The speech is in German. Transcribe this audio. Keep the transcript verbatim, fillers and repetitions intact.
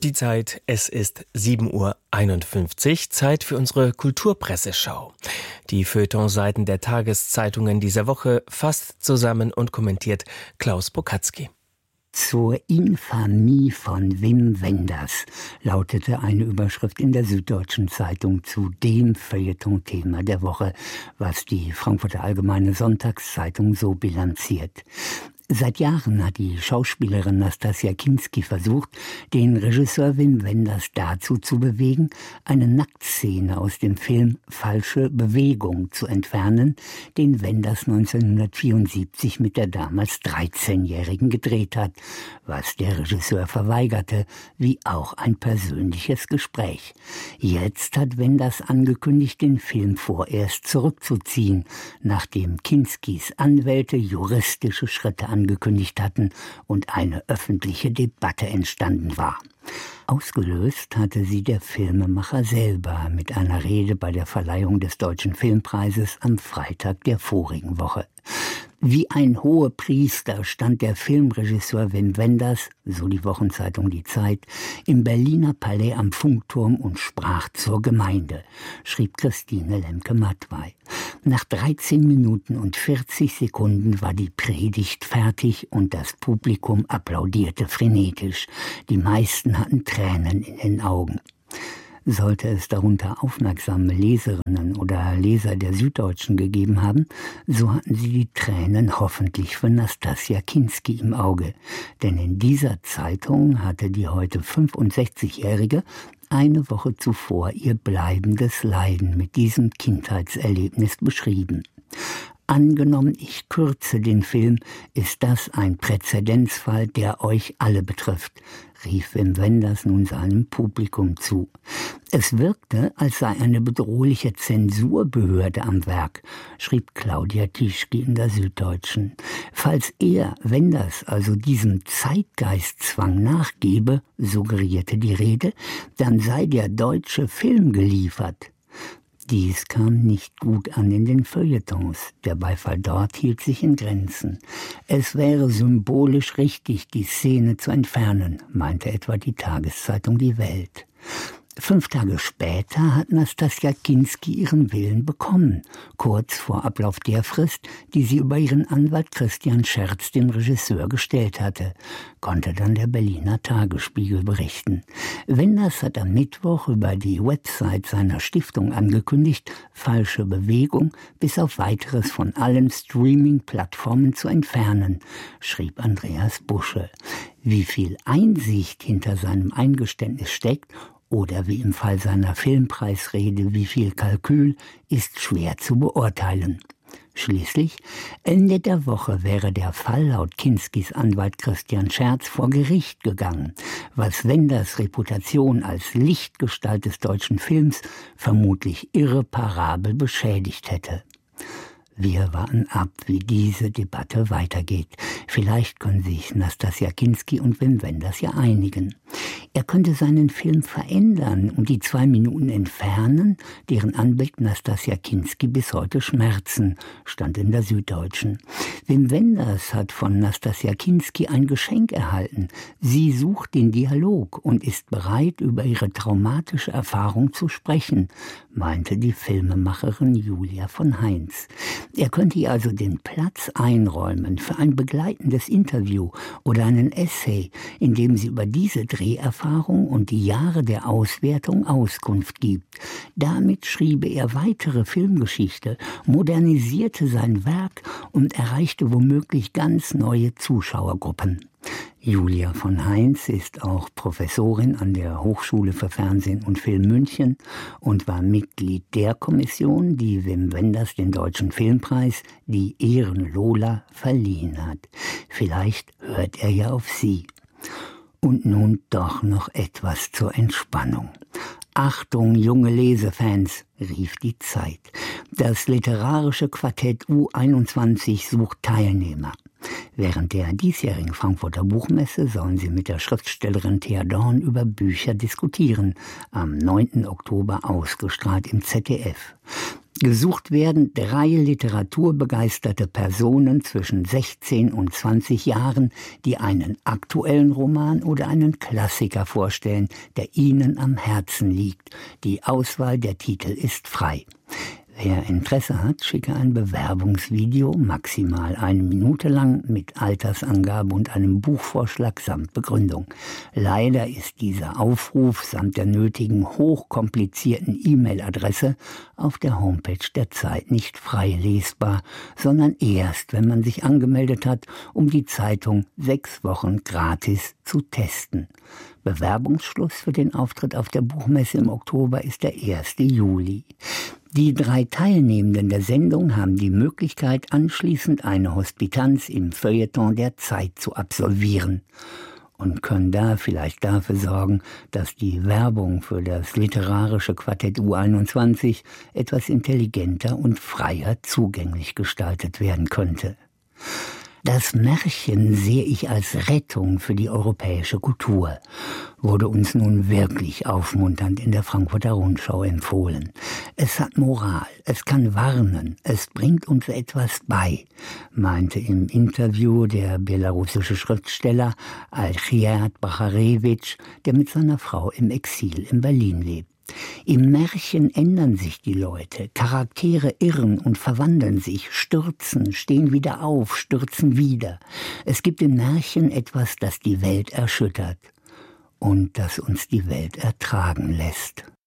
Die Zeit, es ist sieben Uhr einundfünfzig, Zeit für unsere Kulturpresseschau. Die Feuilletonseiten der Tageszeitungen dieser Woche fasst zusammen und kommentiert Klaus Bokatzky. Zur Infamie von Wim Wenders lautete eine Überschrift in der Süddeutschen Zeitung zu dem Feuilleton-Thema der Woche, was die Frankfurter Allgemeine Sonntagszeitung so bilanziert. Seit Jahren hat die Schauspielerin Nastassja Kinski versucht, den Regisseur Wim Wenders dazu zu bewegen, eine Nacktszene aus dem Film Falsche Bewegung zu entfernen, den Wenders neunzehnhundertvierundsiebzig mit der damals dreizehnjährigen gedreht hat, was der Regisseur verweigerte, wie auch ein persönliches Gespräch. Jetzt hat Wenders angekündigt, den Film vorerst zurückzuziehen, nachdem Kinskis Anwälte juristische Schritte angekündigt hatten und eine öffentliche Debatte entstanden war. Ausgelöst hatte sie der Filmemacher selber mit einer Rede bei der Verleihung des Deutschen Filmpreises am Freitag der vorigen Woche. Wie ein Hohepriester stand der Filmregisseur Wim Wenders, so die Wochenzeitung Die Zeit, im Berliner Palais am Funkturm und sprach zur Gemeinde, schrieb Christine Lemke-Mattwey. Nach dreizehn Minuten und vierzig Sekunden war die Predigt fertig und das Publikum applaudierte frenetisch. Die meisten hatten Tränen in den Augen. Sollte es darunter aufmerksame Leserinnen oder Leser der Süddeutschen gegeben haben, so hatten sie die Tränen hoffentlich für Nastassja Kinski im Auge. Denn in dieser Zeitung hatte die heute fünfundsechzigjährige eine Woche zuvor ihr bleibendes Leiden mit diesem Kindheitserlebnis beschrieben. Angenommen, ich kürze den Film, ist das ein Präzedenzfall, der euch alle betrifft, rief Wim Wenders nun seinem Publikum zu. Es wirkte, als sei eine bedrohliche Zensurbehörde am Werk, schrieb Claudia Tischke in der Süddeutschen. Falls er, Wenders, also diesem Zeitgeistzwang nachgebe, suggerierte die Rede, dann sei der deutsche Film geliefert. Dies kam nicht gut an in den Feuilletons. Der Beifall dort hielt sich in Grenzen. Es wäre symbolisch richtig, die Szene zu entfernen, meinte etwa die Tageszeitung Die Welt. Fünf Tage später hat Nastassja Kinski ihren Willen bekommen, kurz vor Ablauf der Frist, die sie über ihren Anwalt Christian Scherz dem Regisseur gestellt hatte, konnte dann der Berliner Tagesspiegel berichten. Wenders hat am Mittwoch über die Website seiner Stiftung angekündigt, Falsche Bewegung bis auf weiteres von allen Streaming-Plattformen zu entfernen, schrieb Andreas Busche. Wie viel Einsicht hinter seinem Eingeständnis steckt, oder wie im Fall seiner Filmpreisrede, wie viel Kalkül, ist schwer zu beurteilen. Schließlich, Ende der Woche wäre der Fall laut Kinskis Anwalt Christian Scherz vor Gericht gegangen, was Wenders Reputation als Lichtgestalt des deutschen Films vermutlich irreparabel beschädigt hätte. Wir warten ab, wie diese Debatte weitergeht. Vielleicht können sich Nastassja Kinski und Wim Wenders ja einigen. Er könnte seinen Film verändern und die zwei Minuten entfernen, deren Anblick Nastassja Kinski bis heute schmerzen, stand in der Süddeutschen. Wim Wenders hat von Nastassja Kinski ein Geschenk erhalten. Sie sucht den Dialog und ist bereit, über ihre traumatische Erfahrung zu sprechen, meinte die Filmemacherin Julia von Heinz. Er könnte ihr also den Platz einräumen für ein begleitendes Interview oder einen Essay, in dem sie über diese Dreherfahrung und die Jahre der Auswertung Auskunft gibt. Damit schriebe er weitere Filmgeschichte, modernisierte sein Werk und erreichte womöglich ganz neue Zuschauergruppen. Julia von Heinz ist auch Professorin an der Hochschule für Fernsehen und Film München und war Mitglied der Kommission, die Wim Wenders den Deutschen Filmpreis, die Ehren-Lola, verliehen hat. Vielleicht hört er ja auf sie. Und nun doch noch etwas zur Entspannung. Achtung, junge Lesefans, rief die Zeit. Das literarische Quartett U einundzwanzig sucht Teilnehmer. Während der diesjährigen Frankfurter Buchmesse sollen sie mit der Schriftstellerin Thea Dorn über Bücher diskutieren, am neunten Oktober ausgestrahlt im Z D F. Gesucht werden drei literaturbegeisterte Personen zwischen sechzehn und zwanzig Jahren, die einen aktuellen Roman oder einen Klassiker vorstellen, der ihnen am Herzen liegt. Die Auswahl der Titel ist frei. Wer Interesse hat, schicke ein Bewerbungsvideo, maximal eine Minute lang, mit Altersangabe und einem Buchvorschlag samt Begründung. Leider ist dieser Aufruf samt der nötigen hochkomplizierten E-Mail-Adresse auf der Homepage der Zeit nicht frei lesbar, sondern erst, wenn man sich angemeldet hat, um die Zeitung sechs Wochen gratis zu testen. Bewerbungsschluss für den Auftritt auf der Buchmesse im Oktober ist der erste Juli. Die drei Teilnehmenden der Sendung haben die Möglichkeit, anschließend eine Hospitanz im Feuilleton der Zeit zu absolvieren und können da vielleicht dafür sorgen, dass die Werbung für das literarische Quartett U einundzwanzig etwas intelligenter und freier zugänglich gestaltet werden könnte. Das Märchen sehe ich als Rettung für die europäische Kultur, wurde uns nun wirklich aufmunternd in der Frankfurter Rundschau empfohlen. Es hat Moral, es kann warnen, es bringt uns etwas bei, meinte im Interview der belarussische Schriftsteller Alchiad Bacharewitsch, der mit seiner Frau im Exil in Berlin lebt. Im Märchen ändern sich die Leute, Charaktere irren und verwandeln sich, stürzen, stehen wieder auf, stürzen wieder. Es gibt im Märchen etwas, das die Welt erschüttert und das uns die Welt ertragen lässt.